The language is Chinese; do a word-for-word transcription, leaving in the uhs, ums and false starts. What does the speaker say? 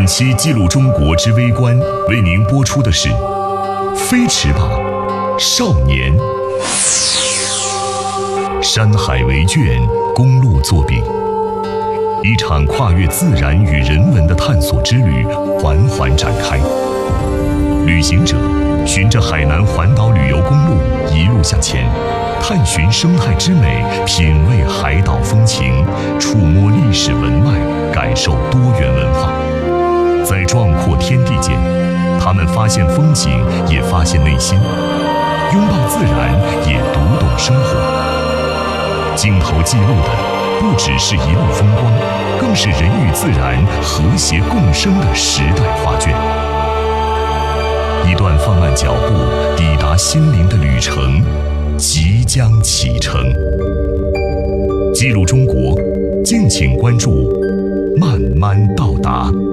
期记录中国之微观为您播出的是《飞驰吧，少年》。山海为卷，公路作笔，一场跨越自然与人文的探索之旅缓缓展开。旅行者循着海南环岛旅游公路一路向前，探寻生态之美，品味海岛风情，触摸历史文脉，感受多元文化。在壮阔天地间，他们发现风景，也发现内心；拥抱自然，也读懂生活。镜头记录的不只是一路风光，更是人与自然和谐共生的时代画卷。一段放慢脚步抵达心灵的旅程即将启程。记录中国，敬请关注慢慢到达。